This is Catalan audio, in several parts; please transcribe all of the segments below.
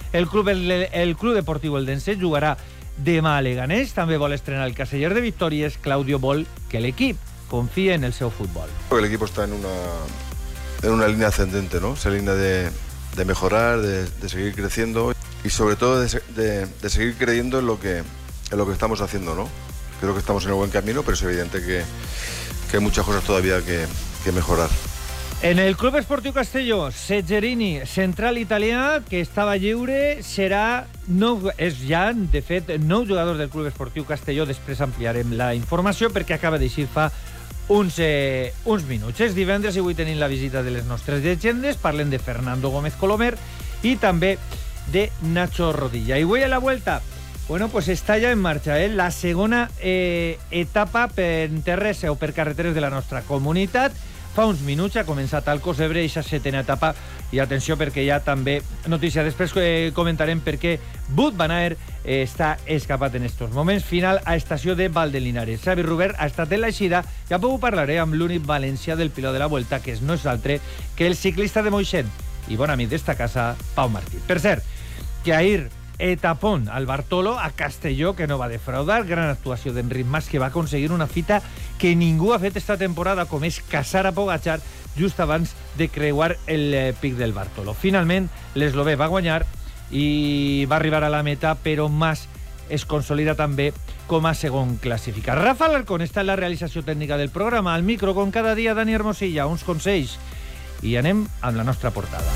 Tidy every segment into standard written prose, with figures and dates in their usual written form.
El Club Deportiu Eldense jugarà demà a Leganés. També vol estrenar el caseller de victòries. Claudio vol que l'equip confíe en el seu futbol. El equipo está en una línea ascendente, ¿no? Esa línea de mejorar, de seguir creciendo y sobre todo de seguir creyendo en lo que estamos haciendo, ¿no? Creo que estamos en el buen camino, pero es evidente que hay muchas cosas todavía que mejorar. En el Club Esportiu Castelló, Segherini, central italià, que estava lliure, és ja, de fet, nou jugador del Club Esportiu Castelló. Després ampliarem la informació perquè acaba d'eixir fa uns minuts. És divendres i avui tenim la visita de les nostres llegendes. Parlem de Fernando Gómez Colomer i també de Nacho Rodilla. I avui a la vuelta, bueno, pues està ja en marxa la segona etapa per terres o per carreteres de la nostra comunitat. Fa uns minuts ha començat al Cosebre aquesta setena etapa i atenció perquè hi ha també notícia. Després comentarem per què Wout van Aert està escapat en estos moments. Final a estació de Valdelinares. Xavi Rubert ha estat en l'eixida i a poc parlaré amb l'únic valencià del pilot de la Vuelta, que no és altre que el ciclista de Moixent i bon amic d'esta casa, Pau Martí. Per cert, que ahir etapón al Bartolo a Castelló, que no va defraudar. Gran actuació d'Enric Mas, que va aconseguir una fita que ningú ha fet esta temporada, com és casar a Pogačar just abans de creuar el pic del Bartolo. Finalment, l'eslovè va guanyar i va arribar a la meta, però Mas es consolida també com a segon classificat. Rafa Alarcón està en la realització tècnica del programa. Al micro, com cada dia, Dani Hermosilla, uns consells. I anem amb la nostra portada.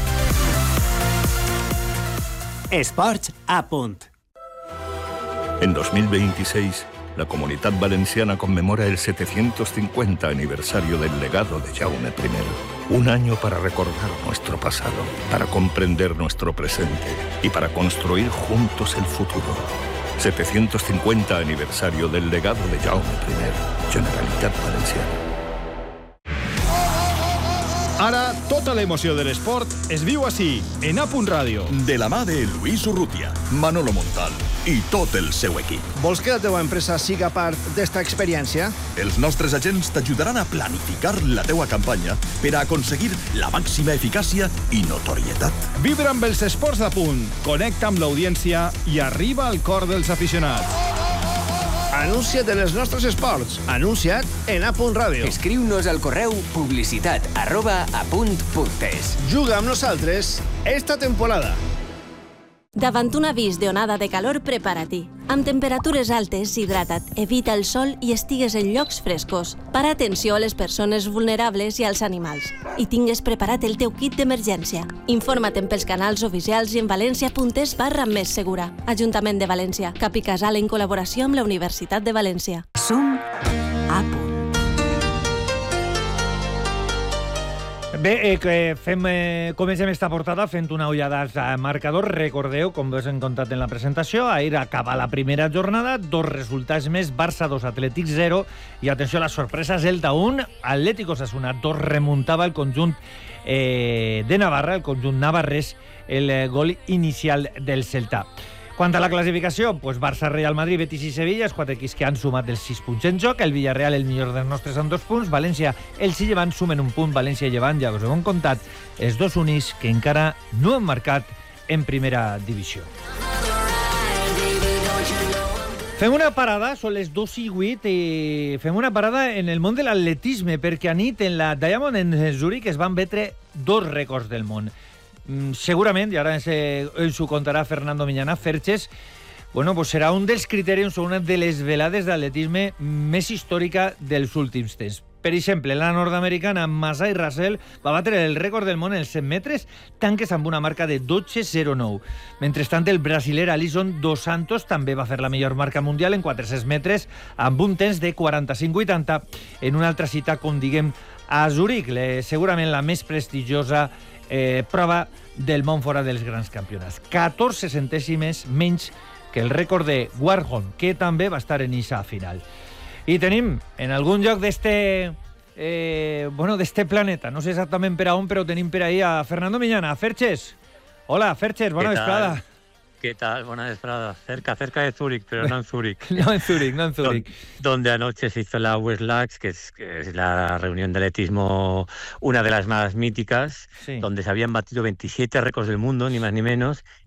Esports a punt. En 2026, la Comunidad Valenciana conmemora el 750 aniversario del legado de Jaume I. Un año para recordar nuestro pasado, para comprender nuestro presente y para construir juntos el futuro. 750 aniversario del legado de Jaume I. Generalitat Valenciana. Ara, tota l'emoció de l'esport es viu així, en A Punt Ràdio. De la mà de Luis Urrutia, Manolo Montal i tot el seu equip. Vols que la teva empresa siga part d'esta experiència? Els nostres agents t'ajudaran a planificar la teua campanya per a aconseguir la màxima eficàcia i notorietat. Vibra amb els esports a punt, connecta amb l'audiència i arriba al cor dels aficionats. Anuncia't en els nostres esports. Anuncia't en A Punt Ràdio. Escriu-nos al correu publicitat@apunt.es. Juga amb nosaltres esta temporada. Davant un avís d'onada de calor, prepara-t'hi. Amb temperatures altes, hidrata't, evita el sol i estigues en llocs frescos. Para atenció a les persones vulnerables i als animals. I tingues preparat el teu kit d'emergència. Informa't pels canals oficials i en valencia.es/més segura. Ajuntament de València. Cap i Casal en col·laboració amb la Universitat de València. Som a punt. Bé, comencem esta portada fent una ullada al marcador. Recordeu, com vos hem contat en la presentació, ahir acaba la primera jornada, 2 resultats més, Barça 2, Atlètic 0, i atenció a la sorpresa, Celta 1, Atlético Osasuna 2, remuntava el conjunt de Navarra, el conjunt navarrès, el gol inicial del Celta. Quant a la classificació, pues Barça, Real Madrid, Betis i Sevilla, els 4 equips que han sumat els 6 punts en joc. El Villarreal, el millor dels nostres, amb 2 punts. València, el i Llevant sumen un punt. València i Llevant, ja us ho hem contat, els dos únics que encara no han marcat en primera divisió. Fem una parada, són les 2:08, i fem una parada en el món de l'atletisme, perquè anit en la Diamond en Zurich es van batre 2 rècords del món. Segurament, i ara ens ho contarà Fernando Miñana, Ferches, bueno, pues serà un dels criteris o una de les velades d'atletisme més històrica dels últims temps. Per exemple, la nord-americana Masai Russell va batre el rècord del món en els 100 metres, tanques amb una marca de 12.09. Mentrestant, el brasiler Alison Dos Santos també va fer la millor marca mundial en 400 metres amb un temps de 45.80 en una altra cita, com diguem, a Zurich, segurament la més prestigiosa prova del món fora dels grans campionats. 14 centèsimes menys que el rècord de Warholm, que també va estar en esa final. I tenim en algun lloc d'este planeta, no sé exactament per a on, però tenim per ahí a Fernando Miñana. Ferches. Hola, Ferches, bona vesprada. ¿Qué tal? Buena vesprada. Cerca de Zúrich, pero no en Zúrich. No en Zúrich. Donde anoche se hizo la Westlax, que es la reunión de atletismo, una de las más míticas, sí, donde se habían batido 27 récords del mundo, ni más ni menos,